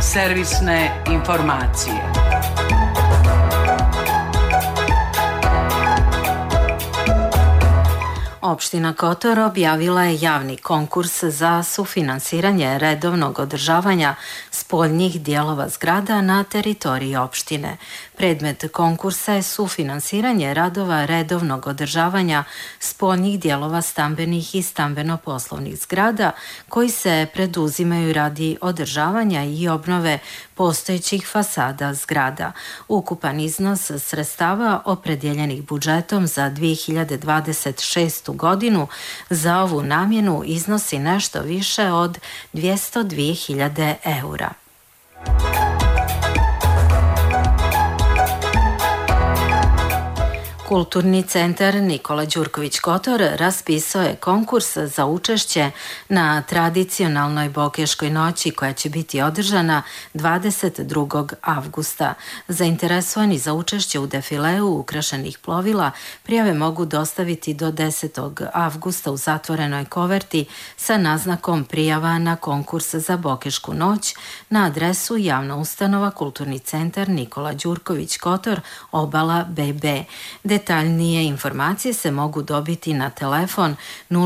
servisne informacije. Opština Kotor objavila je javni konkurs za sufinansiranje redovnog održavanja spoljnih dijelova zgrada na teritoriji opštine. Predmet konkursa je sufinansiranje radova redovnog održavanja spoljnih dijelova stambenih i stambeno-poslovnih zgrada koji se preduzimaju radi održavanja i obnove postojećih fasada zgrada. Ukupan iznos sredstava opredjeljenih budžetom za 2026. godinu za ovu namjenu iznosi nešto više od 202.000 eura. Kulturni centar Nikola Đurković Kotor raspisao je konkurs za učešće na tradicionalnoj Bokeškoj noći koja će biti održana 22. avgusta. Zainteresovani za učešće u defileu ukrašenih plovila prijave mogu dostaviti do 10. avgusta u zatvorenoj koverti sa naznakom prijava na konkurs za Bokešku noć na adresu javna ustanova Kulturni centar Nikola Đurković Kotor, Obala BB. Detaljnije informacije se mogu dobiti na telefon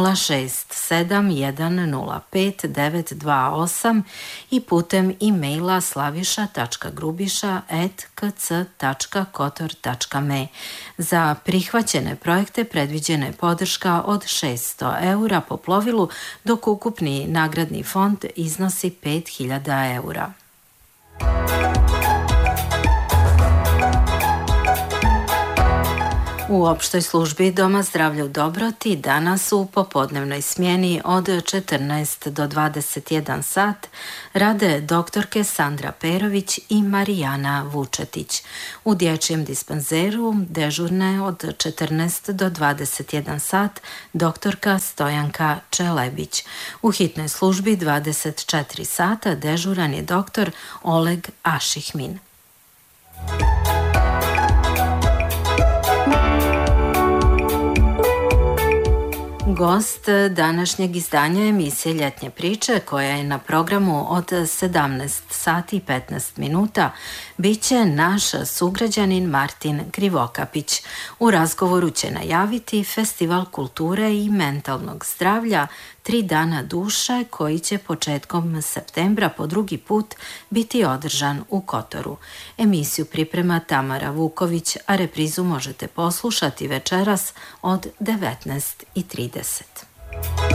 067105928 i putem e-maila slaviša.grubiša@kc.kotor.me. Za prihvaćene projekte predviđena je podrška od 600 eura po plovilu, dok ukupni nagradni fond iznosi 5.000 eura. U opštoj službi Doma zdravlja u Dobroti danas u popodnevnoj smjeni od 14 do 21 sat rade doktorke Sandra Perović i Marijana Vučetić. U dječjem dispanzeru dežurne od 14 do 21 sat doktorka Stojanka Čelebić. U hitnoj službi 24 sata dežuran je doktor Oleg Ašihmin. Gost današnjeg izdanja emisije Ljetnje priče, koja je na programu od 17 sati i 15 minuta, bit će naš sugrađanin Martin Krivokapić. U razgovoru će najaviti Festival kulture i mentalnog zdravlja 3 dana duše koji će početkom septembra po drugi put biti održan u Kotoru. Emisiju priprema Tamara Vuković, a reprizu možete poslušati večeras od 19:30.